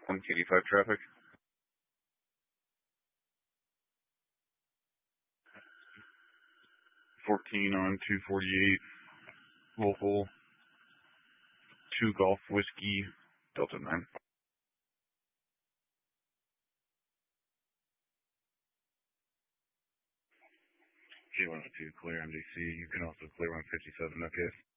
185 traffic. 14 on 248, local 2 Golf Whiskey, Delta 9. J102, clear MDC. You can also clear 157, okay?